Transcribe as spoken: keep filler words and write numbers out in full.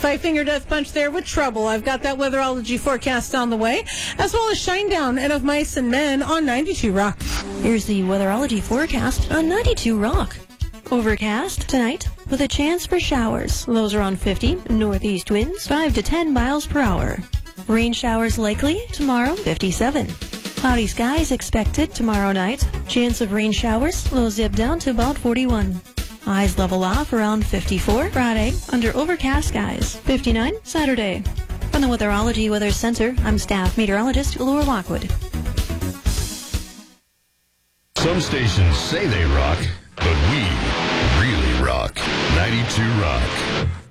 Five Finger Death Punch there with Trouble. I've got that weatherology forecast on the way, as well as Shinedown and Of Mice and Men on ninety-two Rock. Here's the weatherology forecast on ninety-two Rock. Overcast tonight with a chance for showers. Lows around fifty. Northeast winds five to ten miles per hour. Rain showers likely tomorrow, fifty-seven. Cloudy skies expected tomorrow night. Chance of rain showers. Lows dip down to about forty-one. Highs level off around fifty-four. Friday, under overcast skies. fifty-nine Saturday. From the Weatherology Weather Center, I'm staff meteorologist Laura Lockwood. Some stations say they rock, but we really rock. ninety-two Rock.